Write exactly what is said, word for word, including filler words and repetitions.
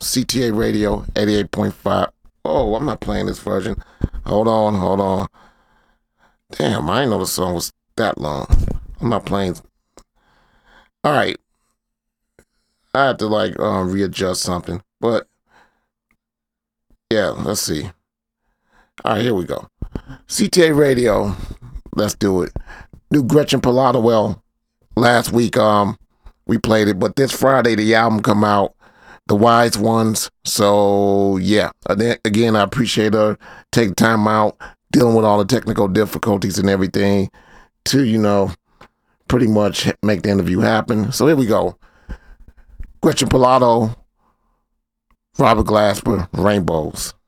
C T A Radio, eighty-eight point five. Oh, I'm not playing this version. Hold on, hold on. Damn, I didn't know the song was that long. I'm not playing. All right. I have to, like, um, readjust something. But, yeah, let's see. All right, here we go. C T A Radio. Let's do it. New Gretchen Parlato. Well, last week um we played it, but this Friday the album come out, The Wise Ones. So yeah, again, I appreciate her taking time out, dealing with all the technical difficulties and everything to, you know, pretty much make the interview happen. So here we go. Gretchen Parlato, Robert Glasper, Rainbows.